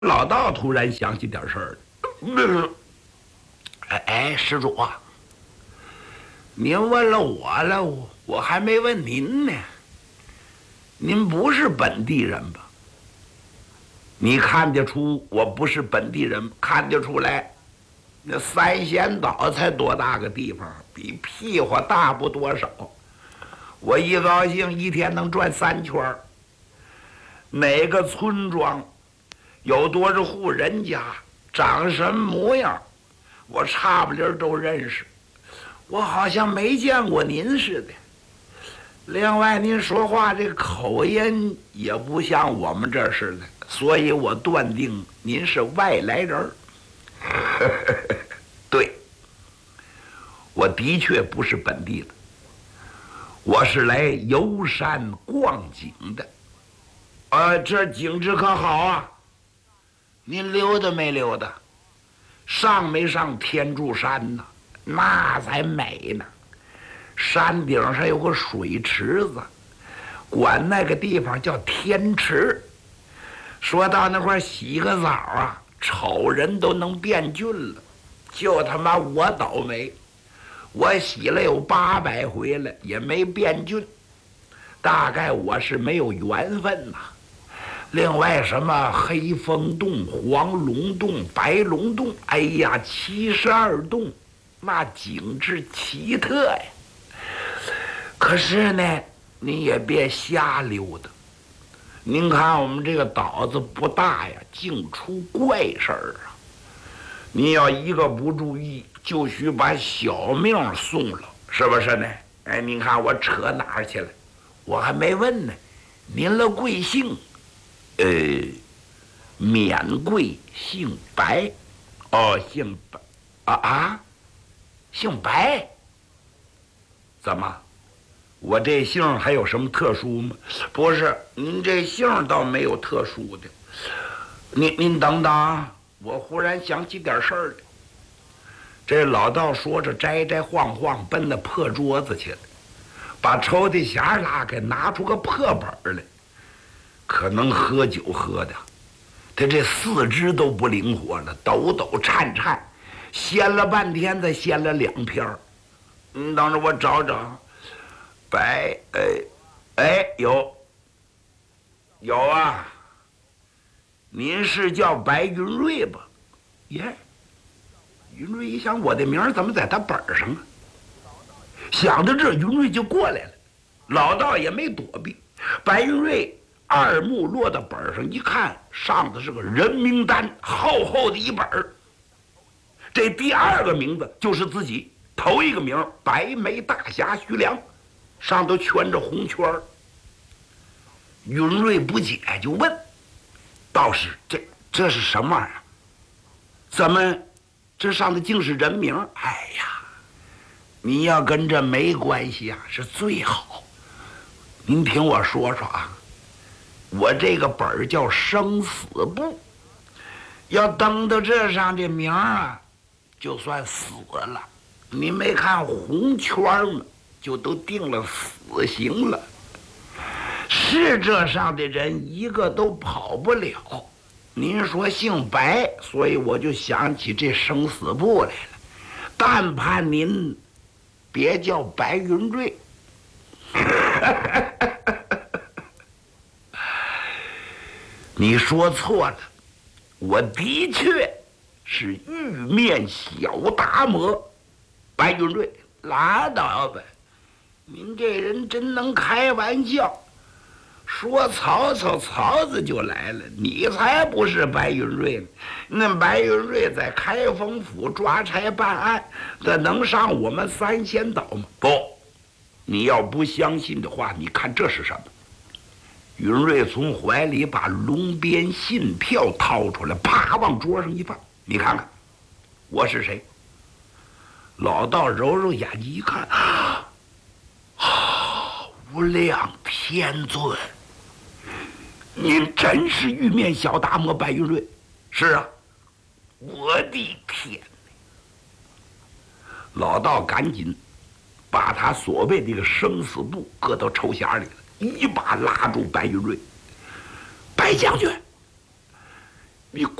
老道突然想起点事儿了。施主啊，您问了我了，我还没问您呢。您不是本地人吧？你看得出我不是本地人，看得出来。那三仙岛才多大个地方，比屁股大不多少。我一高兴，一天能转3圈儿。哪个村庄有多少户人家，长什么模样，我差不离儿都认识。我好像没见过您似的。另外，您说话这口音也不像我们这儿似的，所以我断定您是外来人儿。对，我的确不是本地的，我是来游山逛景的。这景致可好啊！您溜达没溜达？上没上天柱山呢？那才美呢！山顶上有个水池子，管那个地方叫天池。说到那块洗个澡啊，丑人都能变俊了。就他妈我倒霉，我洗了有800回了，也没变俊。大概我是没有缘分呐。另外什么黑风洞、黄龙洞、白龙洞，哎呀，72洞，那景致奇特呀。可是呢，你也别瞎溜达。您看我们这个岛子不大呀，净出怪事儿啊！你要一个不注意，就许把小命送了，是不是呢？哎，您看我扯哪儿去了？我还没问呢，您了贵姓？免贵，姓白。哦，姓白姓白。怎么？我这姓还有什么特殊吗？不是，您这姓倒没有特殊的。您等等，我忽然想起点事儿来。这老道说着，摘晃晃奔那破桌子去了，把抽屉匣拉开，拿出个破本来。可能喝酒喝的，他这4肢都不灵活了，抖抖颤颤，掀了半天，再掀了2篇。等着我找找。白，有啊，您是叫白云瑞吧？耶，云瑞一想，我的名儿怎么在他本上啊？想到这，云瑞就过来了。老道也没躲避，白云瑞2目落到本上一看，上头是个人名单，厚厚的一本。这第2个名字就是自己，头一个名白眉大侠徐良。上头圈着红圈儿。云瑞不解，就问道士：“这是什么玩意儿？怎么这上头竟是人名？”哎呀，你要跟这没关系啊，是最好。您听我说说啊，我这个本儿叫生死簿，要登到这上这名啊，就算死了。你没看红圈吗？就都定了死刑了，是这上的人一个都跑不了。您说姓白，所以我就想起这生死簿来了。但盼您别叫白云瑞。你说错了，我的确是玉面小达摩白云瑞。拉倒吧，您这人真能开玩笑。说曹子就来了，你才不是白云瑞呢。那白云瑞在开封府抓差办案，那能上我们三仙岛吗？不，你要不相信的话，你看这是什么？云瑞从怀里把龙边信票掏出来，啪往桌上一放，你看看，我是谁？老道揉揉眼睛一看，无量天尊，您真是玉面小达摩白云瑞？是啊，我的天！老道赶紧把他所谓的一个生死簿搁到抽匣里了，一把拉住白云瑞。白将军， 你